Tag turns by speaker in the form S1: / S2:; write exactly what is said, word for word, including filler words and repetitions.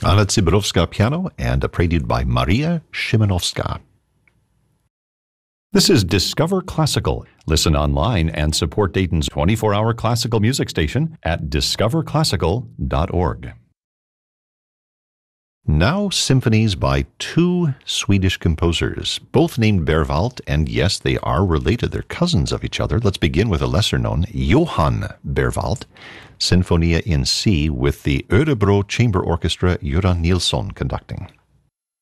S1: Anna Zyberowska piano and a prelude by Maria Szymanowska. This is Discover Classical. Listen online and support Dayton's twenty-four hour classical music station at discover classical dot org. Now symphonies by two Swedish composers, both named Berwald, and yes, they are related. They're cousins of each other. Let's begin with a lesser-known, Johann Berwald, Sinfonia in C with the Örebro Chamber Orchestra, Göran Nilsson conducting.